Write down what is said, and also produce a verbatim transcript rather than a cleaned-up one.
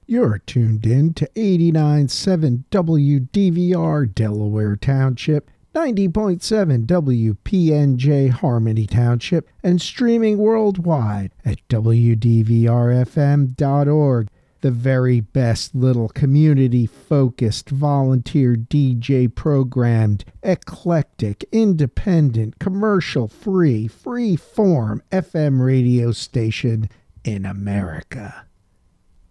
You're tuned in to eighty-nine point seven W D V R Delaware Township, ninety point seven W P N J Harmony Township, and streaming worldwide at W D V R F M dot org. The very best little community-focused, volunteer D J programmed, eclectic, independent, commercial-free, free-form F M radio station in America.